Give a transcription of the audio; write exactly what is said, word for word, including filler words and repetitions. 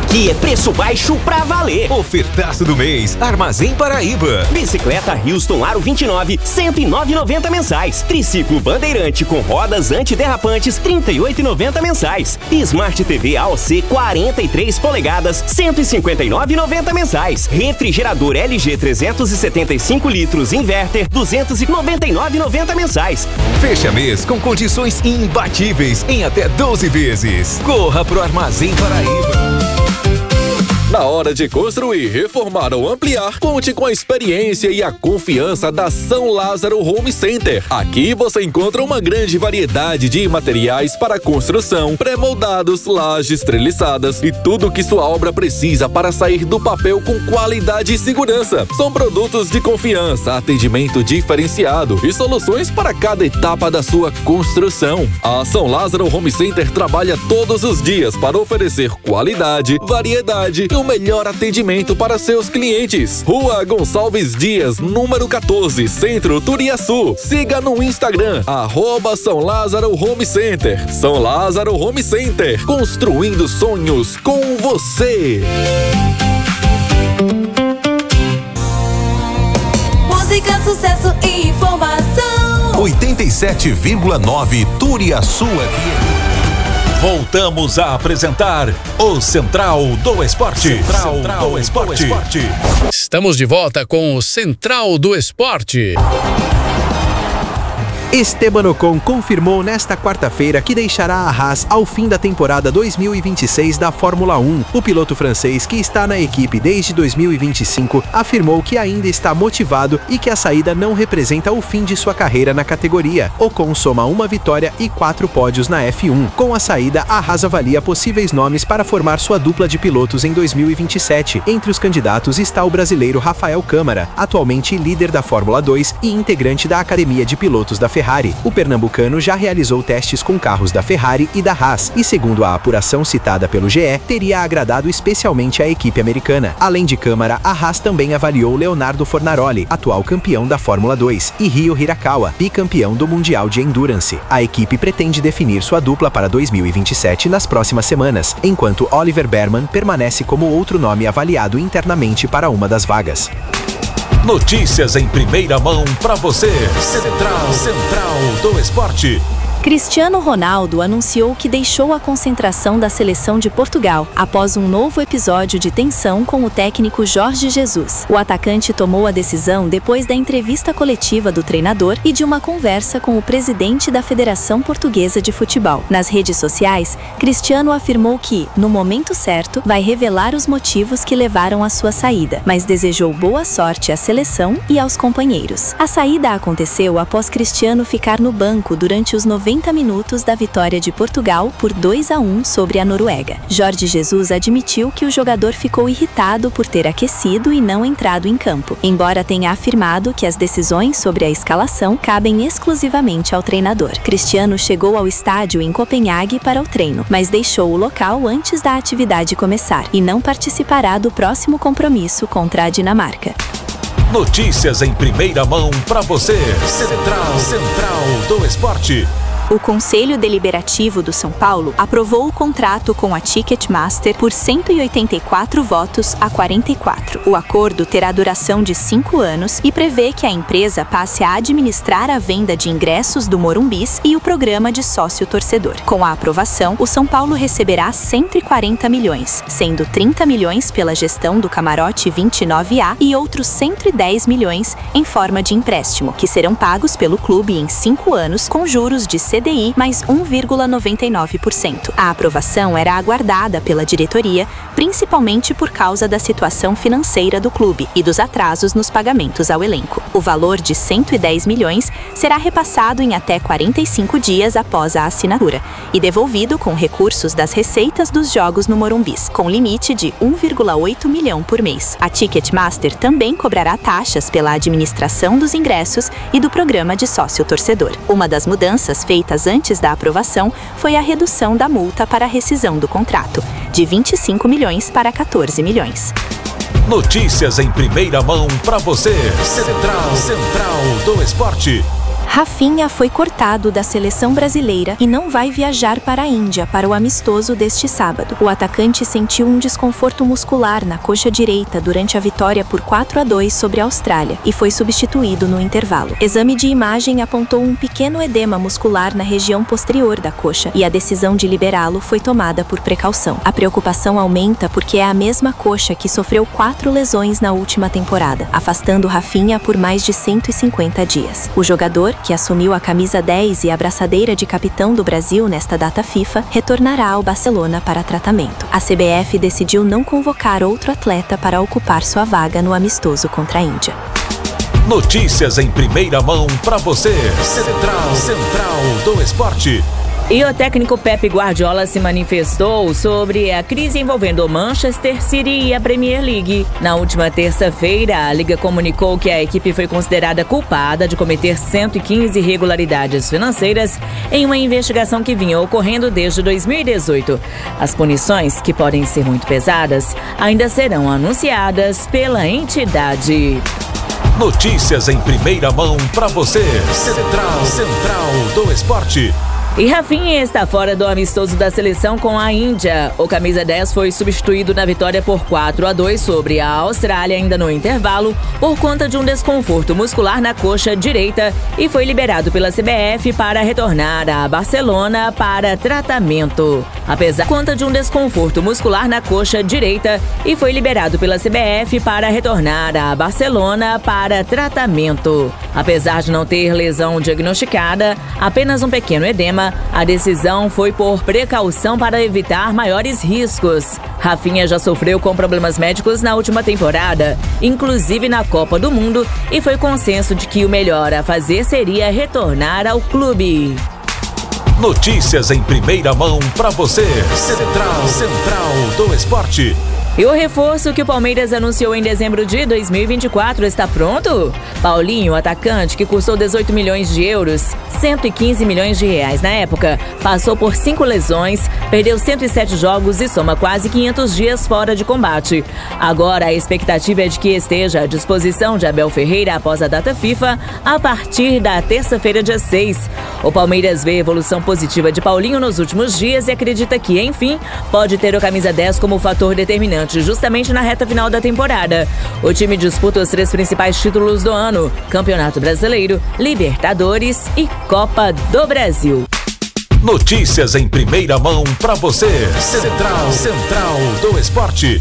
Aqui é preço baixo pra valer. Ofertaço do mês, Armazém Paraíba. Bicicleta Houston Aro vinte e nove, cento e nove reais e noventa centavos mensais. Triciclo Bandeirante com rodas antiderrapantes, trinta e oito reais e noventa centavos mensais. Smart T V A O C quarenta e três polegadas, cento e cinquenta e nove reais e noventa centavos mensais. Refrigerador L G trezentos e setenta e cinco litros Inverter, duzentos e noventa e nove reais e noventa centavos mensais. Fecha mês com condições imbatíveis em até doze vezes. Corra pro Armazém Paraíba. Na hora de construir, reformar ou ampliar, conte com a experiência e a confiança da São Lázaro Home Center. Aqui você encontra uma grande variedade de materiais para construção, pré-moldados, lajes treliçadas e tudo que sua obra precisa para sair do papel com qualidade e segurança. São produtos de confiança, atendimento diferenciado e soluções para cada etapa da sua construção. A São Lázaro Home Center trabalha todos os dias para oferecer qualidade, variedade e o melhor atendimento para seus clientes. Rua Gonçalves Dias, número quatorze, Centro, Turiaçu. Siga no Instagram, arroba São Lázaro Home Center. São Lázaro Home Center, construindo sonhos com você. Música, sucesso e informação. oitenta e sete vírgula nove Turiaçu F M. Voltamos a apresentar o Central do Esporte. Central, Central do Esporte. Esporte. Estamos de volta com o Central do Esporte. Esteban Ocon confirmou nesta quarta-feira que deixará a Haas ao fim da temporada dois mil e vinte e seis da Fórmula um. O piloto francês, que está na equipe desde dois mil e vinte e cinco, afirmou que ainda está motivado e que a saída não representa o fim de sua carreira na categoria. Ocon soma uma vitória e quatro pódios na F um. Com a saída, a Haas avalia possíveis nomes para formar sua dupla de pilotos em dois mil e vinte e sete. Entre os candidatos está o brasileiro Rafael Câmara, atualmente líder da Fórmula dois e integrante da Academia de Pilotos da Ferrari. O pernambucano já realizou testes com carros da Ferrari e da Haas e, segundo a apuração citada pelo G E, teria agradado especialmente a equipe americana. Além de Câmara, a Haas também avaliou Leonardo Fornaroli, atual campeão da Fórmula dois, e Ryo Hirakawa, bicampeão do Mundial de Endurance. A equipe pretende definir sua dupla para dois mil e vinte e sete nas próximas semanas, enquanto Oliver Berman permanece como outro nome avaliado internamente para uma das vagas. Notícias em primeira mão para você. Central, Central do Esporte. Cristiano Ronaldo anunciou que deixou a concentração da seleção de Portugal após um novo episódio de tensão com o técnico Jorge Jesus. O atacante tomou a decisão depois da entrevista coletiva do treinador e de uma conversa com o presidente da Federação Portuguesa de Futebol. Nas redes sociais, Cristiano afirmou que, no momento certo, vai revelar os motivos que levaram à sua saída, mas desejou boa sorte à seleção e aos companheiros. A saída aconteceu após Cristiano ficar no banco durante os noventa minutos da vitória de Portugal por dois a um sobre a Noruega. Jorge Jesus admitiu que o jogador ficou irritado por ter aquecido e não entrado em campo, embora tenha afirmado que as decisões sobre a escalação cabem exclusivamente ao treinador. Cristiano chegou ao estádio em Copenhague para o treino, mas deixou o local antes da atividade começar e não participará do próximo compromisso contra a Dinamarca. Notícias em primeira mão para você. Central, Central do Esporte. O Conselho Deliberativo do São Paulo aprovou o contrato com a Ticketmaster por cento e oitenta e quatro votos a quarenta e quatro. O acordo terá duração de cinco anos e prevê que a empresa passe a administrar a venda de ingressos do Morumbis e o programa de sócio-torcedor. Com a aprovação, o São Paulo receberá cento e quarenta milhões, sendo trinta milhões pela gestão do Camarote vinte e nove A e outros cento e dez milhões em forma de empréstimo, que serão pagos pelo clube em cinco anos com juros de C D I mais um vírgula noventa e nove por cento. A aprovação era aguardada pela diretoria, principalmente por causa da situação financeira do clube e dos atrasos nos pagamentos ao elenco. O valor de cento e dez milhões será repassado em até quarenta e cinco dias após a assinatura e devolvido com recursos das receitas dos jogos no Morumbis, com limite de um vírgula oito milhão por mês. A Ticketmaster também cobrará taxas pela administração dos ingressos e do programa de sócio-torcedor. Uma das mudanças feitas antes da aprovação foi a redução da multa para a rescisão do contrato, de vinte e cinco milhões para quatorze milhões. Notícias em primeira mão para você. Central, Central do Esporte. Rafinha foi cortado da seleção brasileira e não vai viajar para a Índia para o amistoso deste sábado. O atacante sentiu um desconforto muscular na coxa direita durante a vitória por quatro a dois sobre a Austrália e foi substituído no intervalo. Exame de imagem apontou um pequeno edema muscular na região posterior da coxa e a decisão de liberá-lo foi tomada por precaução. A preocupação aumenta porque é a mesma coxa que sofreu quatro lesões na última temporada, afastando Rafinha por mais de cento e cinquenta dias. O jogador, que assumiu a camisa dez e a braçadeira de capitão do Brasil nesta data FIFA, retornará ao Barcelona para tratamento. A C B F decidiu não convocar outro atleta para ocupar sua vaga no amistoso contra a Índia. Notícias em primeira mão para você. Central, Central do Esporte. E o técnico Pep Guardiola se manifestou sobre a crise envolvendo o Manchester City e a Premier League. Na última terça-feira, a Liga comunicou que a equipe foi considerada culpada de cometer cento e quinze irregularidades financeiras em uma investigação que vinha ocorrendo desde dois mil e dezoito. As punições, que podem ser muito pesadas, ainda serão anunciadas pela entidade. Notícias em primeira mão para você. Central, Central do Esporte. E Rafinha está fora do amistoso da seleção com a Índia. O camisa dez foi substituído na vitória por quatro a dois sobre a Austrália ainda no intervalo por conta de um desconforto muscular na coxa direita e foi liberado pela C B F para retornar a Barcelona para tratamento. Apesar de conta de um desconforto muscular na coxa direita e foi liberado pela C B F para retornar a Barcelona para tratamento. Apesar de não ter lesão diagnosticada, apenas um pequeno edema, a decisão foi por precaução para evitar maiores riscos. Rafinha já sofreu com problemas médicos na última temporada, inclusive na Copa do Mundo, e foi consenso de que o melhor a fazer seria retornar ao clube. Notícias em primeira mão para você. Central, Central do Esporte. E o reforço que o Palmeiras anunciou em dezembro de dois mil e vinte e quatro está pronto? Paulinho, atacante que custou dezoito milhões de euros, cento e quinze milhões de reais na época, passou por cinco lesões, perdeu cento e sete jogos e soma quase quinhentos dias fora de combate. Agora a expectativa é de que esteja à disposição de Abel Ferreira após a data FIFA a partir da terça-feira, dia seis. O Palmeiras vê evolução positiva de Paulinho nos últimos dias e acredita que, enfim, pode ter o camisa dez como fator determinante justamente na reta final da temporada. O time disputa os três principais títulos do ano: Campeonato Brasileiro, Libertadores e Copa do Brasil. Notícias em primeira mão para você. Central, Central do Esporte.